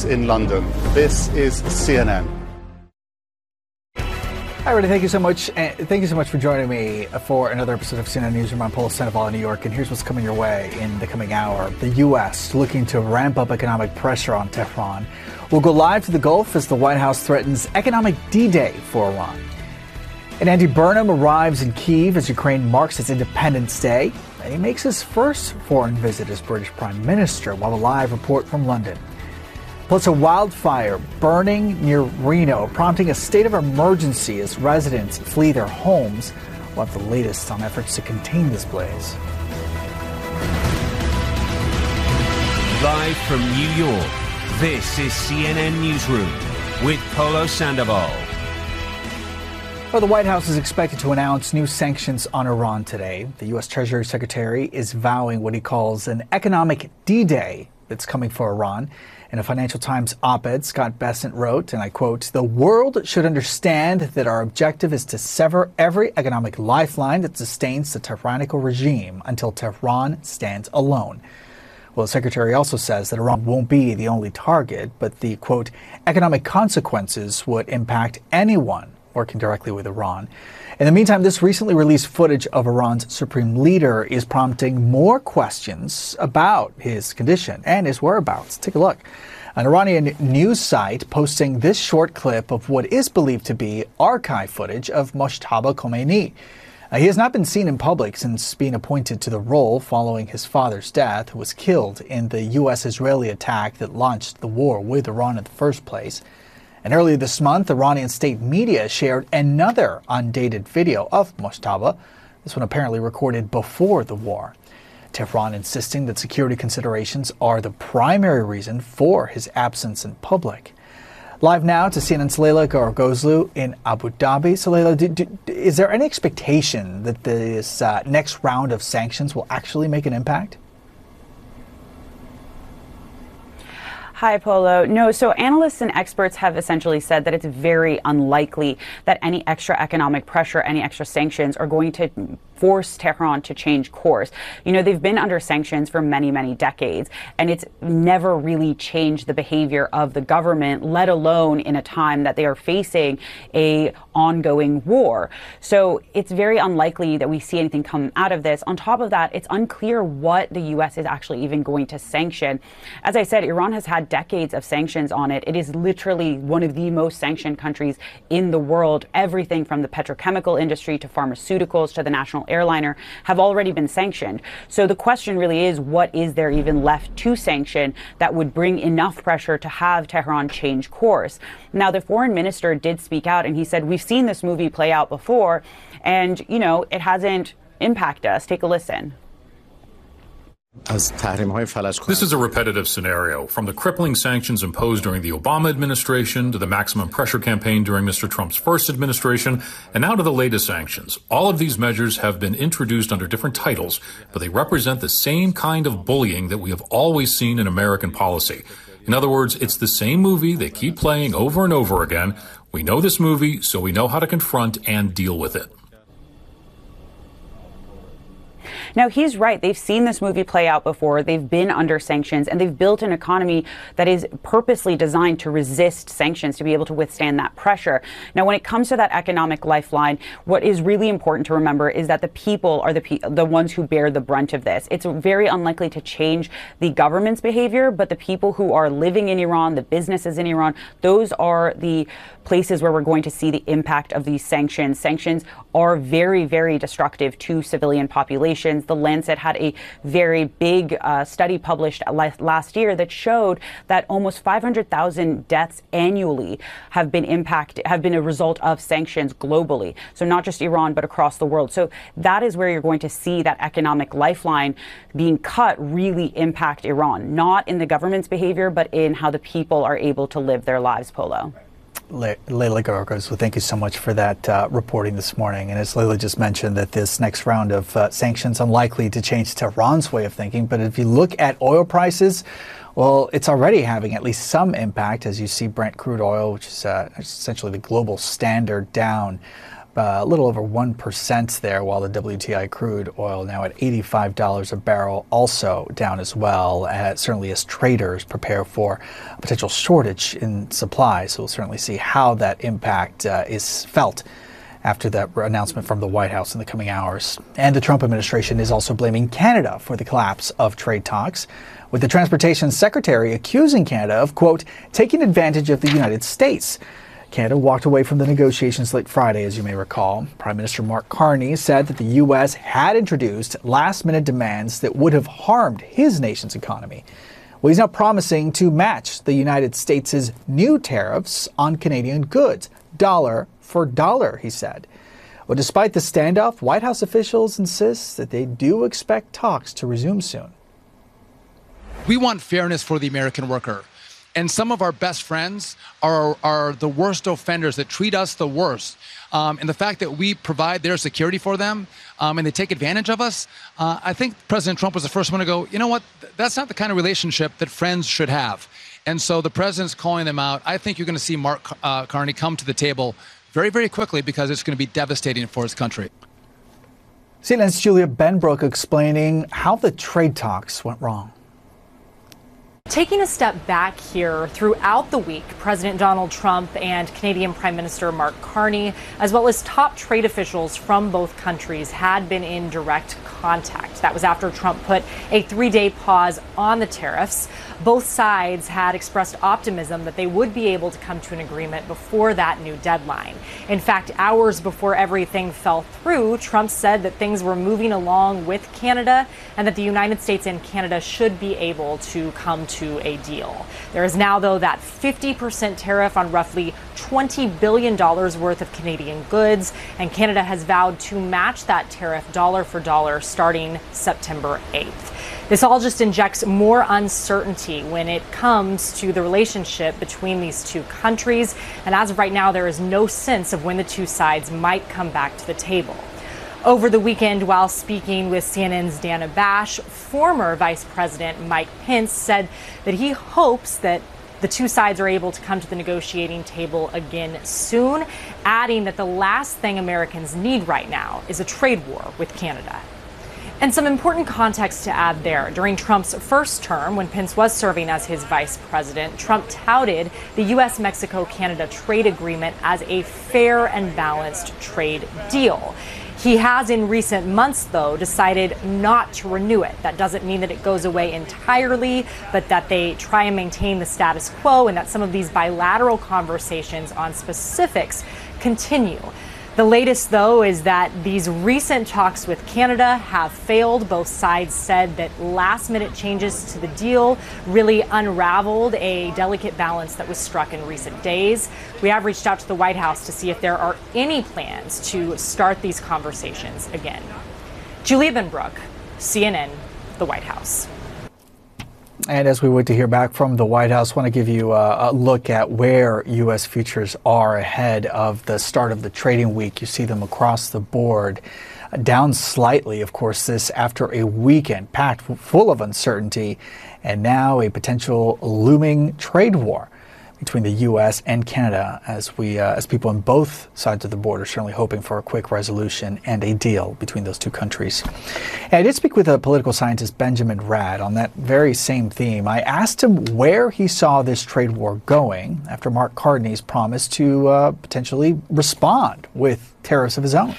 in London. This is CNN. Hi, everybody. Thank you so much. Thank you so much for joining me for another episode of CNN Newsroom. I'm Paul Sandoval in New York, and here's what's coming your way in the coming hour. The U.S. looking to ramp up economic pressure on Tehran. We'll go live to the Gulf as the White House threatens economic D-Day for Iran. And Andy Burnham arrives in Kyiv as Ukraine marks its Independence Day. And he makes his first foreign visit as British Prime Minister, while a live report from London. Plus, a wildfire burning near Reno, prompting a state of emergency as residents flee their homes. We'll have the latest on efforts to contain this blaze. Live from New York, this is CNN Newsroom with Polo Sandoval. Well, the White House is expected to announce new sanctions on Iran today. The U.S. Treasury Secretary is vowing what he calls an economic D-Day that's coming for Iran. In a Financial Times op-ed, Scott Bessent wrote, and I quote, "The world should understand that our objective is to sever every economic lifeline that sustains the tyrannical regime until Tehran stands alone." Well, the Secretary also says that Iran won't be the only target, but the, quote, economic consequences would impact anyone working directly with Iran. In the meantime, this recently released footage of Iran's supreme leader is prompting more questions about his condition and his whereabouts. Take a look. An Iranian news site posting this short clip of what is believed to be archive footage of Mojtaba Khomeini. He has not been seen in public since being appointed to the role following his father's death, who was killed in the U.S.-Israeli attack that launched the war with Iran in the first place. And earlier this month, Iranian state media shared another undated video of Mojtaba, this one apparently recorded before the war. Tehran insisting that security considerations are the primary reason for his absence in public. Live now to CNN's Leila Gargozlu in Abu Dhabi. So Leila, is there any expectation that this next round of sanctions will actually make an impact? Hi, Polo. No, so analysts and experts have essentially said that it's very unlikely that any extra economic pressure, any extra sanctions are going to force Tehran to change course. You know, they've been under sanctions for many, many decades, and it's never really changed the behavior of the government, let alone in a time that they are facing a ongoing war. So it's very unlikely that we see anything come out of this. On top of that, it's unclear what the U.S. is actually even going to sanction. As I said, Iran has had decades of sanctions on it. It is literally one of the most sanctioned countries in the world. Everything from the petrochemical industry to pharmaceuticals to the national airliner have already been sanctioned. So the question really is, what is there even left to sanction that would bring enough pressure to have Tehran change course? Now, the foreign minister did speak out and he said, we've seen this movie play out before and, you know, it hasn't impacted us. Take a listen. This is a repetitive scenario, from the crippling sanctions imposed during the Obama administration to the maximum pressure campaign during Mr. Trump's first administration, and now to the latest sanctions. All of these measures have been introduced under different titles, but they represent the same kind of bullying that we have always seen in American policy. In other words, it's the same movie they keep playing over and over again. We know this movie, so we know how to confront and deal with it. Now, he's right. They've seen this movie play out before. They've been under sanctions, and they've built an economy that is purposely designed to resist sanctions, to be able to withstand that pressure. Now, when it comes to that economic lifeline, what is really important to remember is that the people are the ones who bear the brunt of this. It's very unlikely to change the government's behavior, but the people who are living in Iran, the businesses in Iran, those are the places where we're going to see the impact of these sanctions. Sanctions are very, very destructive to civilian populations. The Lancet had a very big study published last year that showed that almost 500,000 deaths annually have been a result of sanctions globally. So not just Iran, but across the world. So that is where you're going to see that economic lifeline being cut really impact Iran, not in the government's behavior, but in how the people are able to live their lives, Polo. Leila Gargos, well, thank you so much for that reporting this morning. And as Leila just mentioned, that this next round of sanctions unlikely to change Tehran's way of thinking. But if you look at oil prices, well, it's already having at least some impact, as you see Brent crude oil, which is essentially the global standard, down a little over 1% there, while the WTI crude oil now at $85 a barrel, also down as well, certainly as traders prepare for a potential shortage in supply. So we'll certainly see how that impact is felt after that announcement from the White House in the coming hours. And the Trump administration is also blaming Canada for the collapse of trade talks, with the Transportation Secretary accusing Canada of, quote, taking advantage of the United States. Canada walked away from the negotiations late Friday, as you may recall. Prime Minister Mark Carney said that the U.S. had introduced last-minute demands that would have harmed his nation's economy. Well, he's now promising to match the United States' new tariffs on Canadian goods, dollar for dollar, he said. Well, despite the standoff, White House officials insist that they do expect talks to resume soon. We want fairness for the American worker. And some of our best friends are the worst offenders that treat us the worst. And the fact that we provide their security for them and they take advantage of us, I think President Trump was the first one to go, you know what, that's not the kind of relationship that friends should have. And so the president's calling them out. I think you're going to see Mark Carney come to the table very, very quickly because it's going to be devastating for his country. CNN's Julia Benbrook explaining how the trade talks went wrong. Taking a step back here, throughout the week, President Donald Trump and Canadian Prime Minister Mark Carney, as well as top trade officials from both countries, had been in direct contact. That was after Trump put a 3-day pause on the tariffs. Both sides had expressed optimism that they would be able to come to an agreement before that new deadline. In fact, hours before everything fell through, Trump said that things were moving along with Canada and that the United States and Canada should be able to come to a deal. There is now, though, that 50% tariff on roughly $20 billion worth of Canadian goods, and Canada has vowed to match that tariff dollar for dollar starting September 8th. This all just injects more uncertainty when it comes to the relationship between these two countries, and as of right now, there is no sense of when the two sides might come back to the table. Over the weekend, while speaking with CNN's Dana Bash, former Vice President Mike Pence said that he hopes that the two sides are able to come to the negotiating table again soon, adding that the last thing Americans need right now is a trade war with Canada. And some important context to add there. During Trump's first term, when Pence was serving as his vice president, Trump touted the U.S.-Mexico-Canada trade agreement as a fair and balanced trade deal. He has in recent months, though, decided not to renew it. That doesn't mean that it goes away entirely, but that they try and maintain the status quo and that some of these bilateral conversations on specifics continue. The latest, though, is that these recent talks with Canada have failed. Both sides said that last-minute changes to the deal really unraveled a delicate balance that was struck in recent days. We have reached out to the White House to see if there are any plans to start these conversations again. Julia Benbrook, CNN, the White House. And as we wait to hear back from the White House, I want to give you a look at where U.S. futures are ahead of the start of the trading week. You see them across the board, down slightly, of course, this after a weekend packed full of uncertainty and now a potential looming trade war between the U.S. and Canada as people on both sides of the border are certainly hoping for a quick resolution and a deal between those two countries. And I did speak with a political scientist, Benjamin Rad, on that very same theme. I asked him where he saw this trade war going after Mark Carney's promise to potentially respond with tariffs of his own.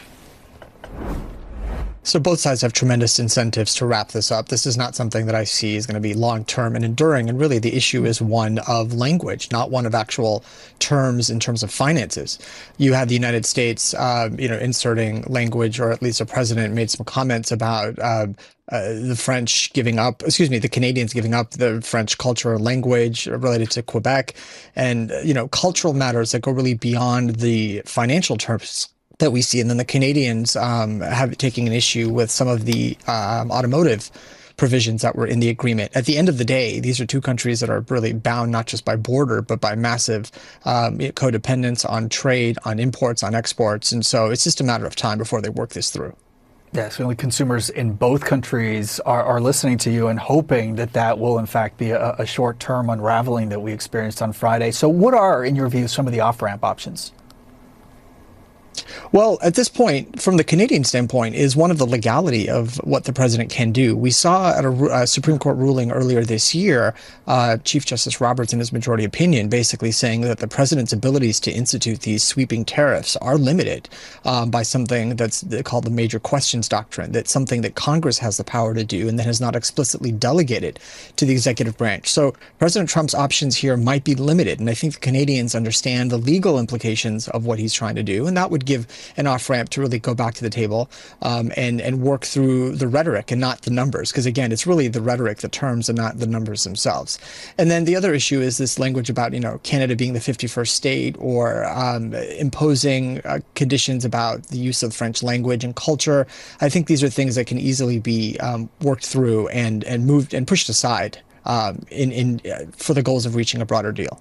So both sides have tremendous incentives to wrap this up. This is not something that I see is going to be long-term and enduring. And really, the issue is one of language, not one of actual terms in terms of finances. You have the United States, inserting language, or at least the president made some comments about the Canadians giving up the French culture and language related to Quebec, and cultural matters that go really beyond the financial terms that we see. And then the Canadians have taking an issue with some of the automotive provisions that were in the agreement. At the end of the day, these are two countries that are really bound not just by border, but by massive codependence on trade, on imports, on exports. And so it's just a matter of time before they work this through. Yes, certainly consumers in both countries are listening to you and hoping that will, in fact, be a short-term unraveling that we experienced on Friday. So what are, in your view, some of the off-ramp options? Well, at this point, from the Canadian standpoint, is one of the legality of what the president can do. We saw at a Supreme Court ruling earlier this year, Chief Justice Roberts, in his majority opinion, basically saying that the president's abilities to institute these sweeping tariffs are limited by something that's called the major questions doctrine. That's something that Congress has the power to do and that has not explicitly delegated to the executive branch. So President Trump's options here might be limited. And I think the Canadians understand the legal implications of what he's trying to do. And that would give an off-ramp to really go back to the table and work through the rhetoric and not the numbers. Because again, it's really the rhetoric, the terms, and not the numbers themselves. And then the other issue is this language about, Canada being the 51st state or imposing conditions about the use of French language and culture. I think these are things that can easily be worked through and moved and pushed aside for the goals of reaching a broader deal.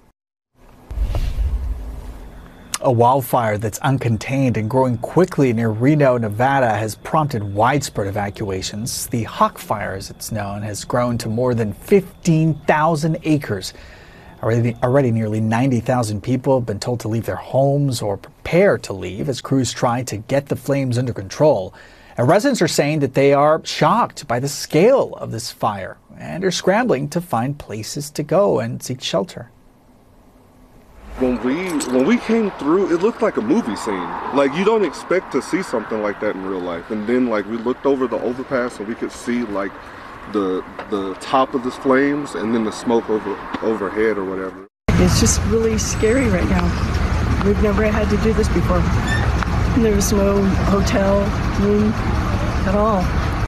A wildfire that's uncontained and growing quickly near Reno, Nevada has prompted widespread evacuations. The Hawk Fire, as it's known, has grown to more than 15,000 acres. Already nearly 90,000 people have been told to leave their homes or prepare to leave as crews try to get the flames under control. And residents are saying that they are shocked by the scale of this fire and are scrambling to find places to go and seek shelter. When we came through, it looked like a movie scene. Like, you don't expect to see something like that in real life. And then, like, we looked over the overpass and we could see, like, the top of the flames and then the smoke overhead or whatever. It's just really scary right now. We've never had to do this before. There was no hotel room at all.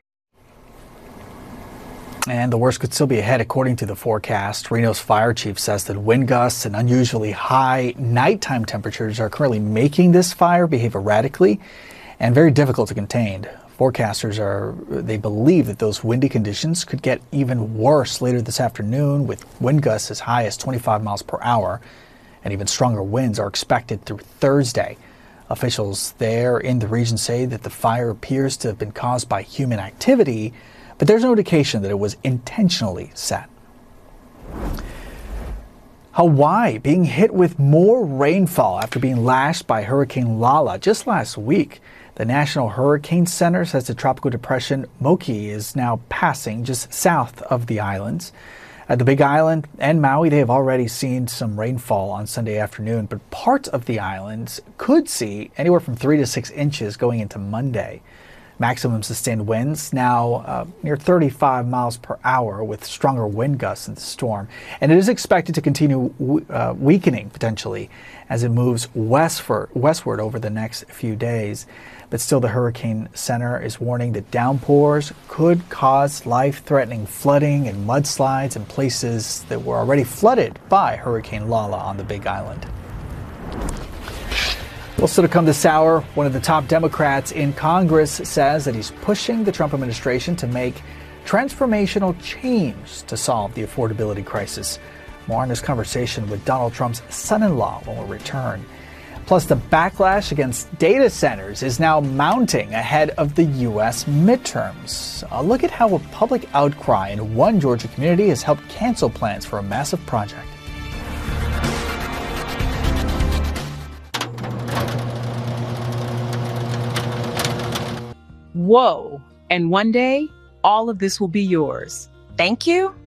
And the worst could still be ahead, according to the forecast. Reno's fire chief says that wind gusts and unusually high nighttime temperatures are currently making this fire behave erratically and very difficult to contain. Forecasters they believe that those windy conditions could get even worse later this afternoon, with wind gusts as high as 25 miles per hour, and even stronger winds are expected through Thursday. Officials there in the region say that the fire appears to have been caused by human activity, but there's no indication that it was intentionally set. Hawaii being hit with more rainfall after being lashed by Hurricane Lala just last week. The National Hurricane Center says the tropical depression Moki is now passing just south of the islands. At the Big Island and Maui, they have already seen some rainfall on Sunday afternoon, but parts of the islands could see anywhere from 3 to 6 inches going into Monday. Maximum sustained winds now near 35 miles per hour with stronger wind gusts in the storm. And it is expected to continue weakening potentially as it moves westward over the next few days. But still, the Hurricane Center is warning that downpours could cause life-threatening flooding and mudslides in places that were already flooded by Hurricane Lala on the Big Island. Also to come this hour, one of the top Democrats in Congress says that he's pushing the Trump administration to make transformational change to solve the affordability crisis. More on this conversation with Donald Trump's son-in-law when we return. Plus, the backlash against data centers is now mounting ahead of the U.S. midterms. A look at how a public outcry in one Georgia community has helped cancel plans for a massive project. Whoa, and one day, all of this will be yours. Thank you,